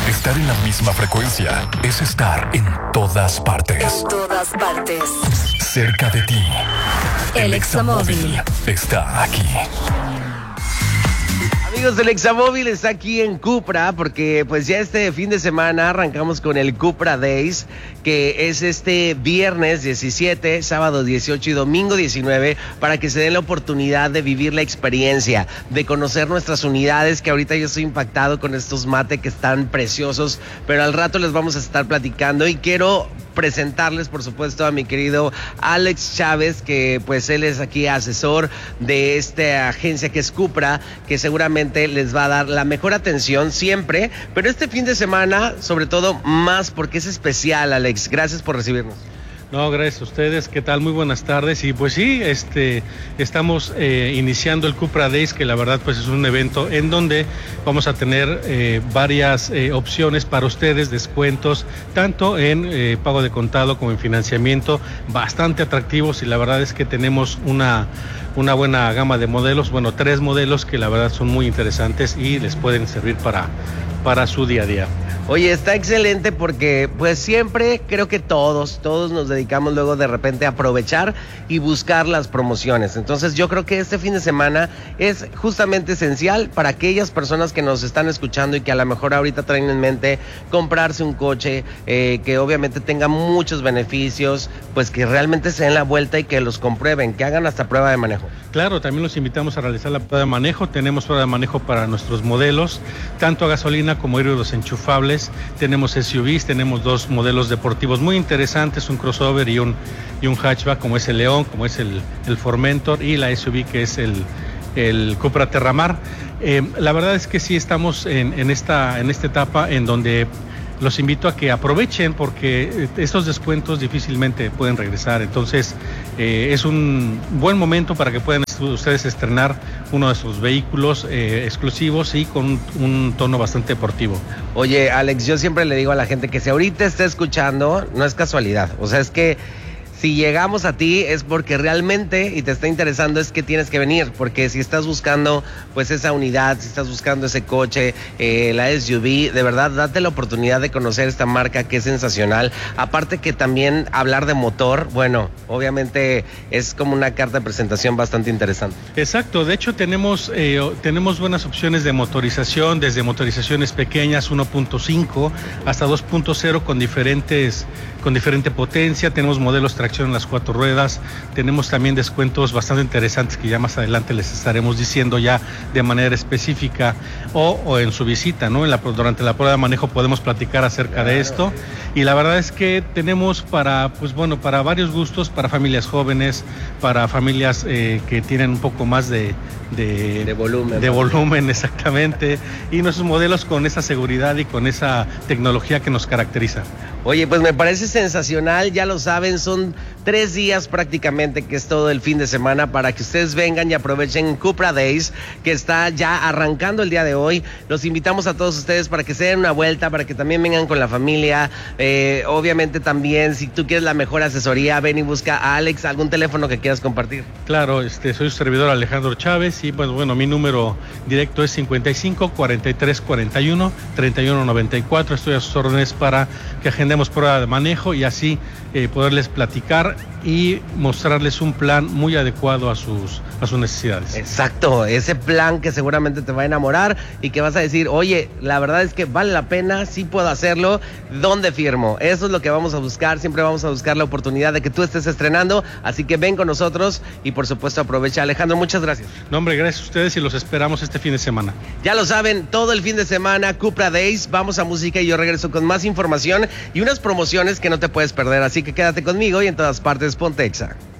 Estar en la misma frecuencia es estar en todas partes. En todas partes. Cerca de ti. El Examóvil está aquí. Amigos del Examóvil está aquí en Cupra porque pues ya este fin de semana arrancamos con el Cupra Days, que es este viernes 17, sábado 18 y domingo 19, para que se den la oportunidad de vivir la experiencia, de conocer nuestras unidades, que ahorita yo estoy impactado con estos mate que están preciosos, pero al rato les vamos a estar platicando y quiero presentarles, por supuesto, a mi querido Alex Chávez, que pues él es aquí asesor de esta agencia que es Cupra, que seguramente les va a dar la mejor atención siempre, pero este fin de semana, sobre todo, más porque es especial, Alex. Gracias por recibirnos. No, gracias a ustedes. ¿Qué tal? Muy buenas tardes. Y pues sí, estamos iniciando el Cupra Days, que la verdad pues es un evento en donde vamos a tener varias opciones para ustedes, descuentos, tanto en pago de contado como en financiamiento, bastante atractivos, y la verdad es que tenemos una buena gama de modelos, bueno, 3 modelos que la verdad son muy interesantes y les pueden servir para su día a día. Oye, está excelente porque pues siempre creo que todos nos dedicamos luego de repente a aprovechar y buscar las promociones. Entonces yo creo que este fin de semana es justamente esencial para aquellas personas que nos están escuchando y que a lo mejor ahorita traen en mente comprarse un coche que obviamente tenga muchos beneficios, pues que realmente se den la vuelta y que los comprueben, que hagan hasta prueba de manejo. Claro, también los invitamos a realizar la prueba de manejo. Tenemos prueba de manejo para nuestros modelos, tanto a gasolina como híbridos enchufables. Tenemos SUVs, tenemos 2 modelos deportivos muy interesantes, un crossover y un hatchback, como es el León, como es el Formentor, y la SUV que es el Cupra Terramar. La verdad es que sí estamos en esta etapa en donde los invito a que aprovechen, porque estos descuentos difícilmente pueden regresar. Entonces es un buen momento para que puedan ustedes estrenar uno de sus vehículos exclusivos y con un tono bastante deportivo. Oye, Alex, yo siempre le digo a la gente que si ahorita está escuchando, no es casualidad. O sea, es que si llegamos a ti es porque realmente y te está interesando, es que tienes que venir, porque si estás buscando pues esa unidad, si estás buscando ese coche, la SUV, de verdad date la oportunidad de conocer esta marca que es sensacional. Aparte que también hablar de motor, bueno, obviamente es como una carta de presentación bastante interesante. Exacto, de hecho tenemos buenas opciones de motorización, desde motorizaciones pequeñas 1.5 hasta 2.0 con diferente potencia. Tenemos modelos tracción en las 4 ruedas, tenemos también descuentos bastante interesantes que ya más adelante les estaremos diciendo ya de manera específica o en su visita, ¿no? Durante la prueba de manejo podemos platicar acerca de esto, y la verdad es que tenemos para varios gustos, para familias jóvenes, para familias que tienen un poco más de volumen. De volumen, exactamente, y nuestros modelos con esa seguridad y con esa tecnología que nos caracteriza. Oye, pues me parece sensacional, ya lo saben, son 3 días prácticamente, que es todo el fin de semana, para que ustedes vengan y aprovechen Cupra Days, que está ya arrancando el día de hoy. Los invitamos a todos ustedes para que se den una vuelta, para que también vengan con la familia. Obviamente también, si tú quieres la mejor asesoría, ven y busca a Alex. ¿Algún teléfono que quieras compartir? Claro, soy su servidor Alejandro Chávez, y pues bueno, mi número directo es 55 43 41 31 94. Estoy a sus órdenes para que agendemos prueba de manejo y así poderles platicar y mostrarles un plan muy adecuado a sus necesidades. Exacto, ese plan que seguramente te va a enamorar y que vas a decir, oye, la verdad es que vale la pena, sí puedo hacerlo, ¿dónde firmo? Eso es lo que vamos a buscar, siempre vamos a buscar la oportunidad de que tú estés estrenando, así que ven con nosotros y por supuesto aprovecha. Alejandro, muchas gracias. No, hombre, gracias a ustedes y los esperamos este fin de semana. Ya lo saben, todo el fin de semana, Cupra Days, vamos a música y yo regreso con más información y unas promociones que no te puedes perder, así que quédate conmigo y en todas partes ponte Exa.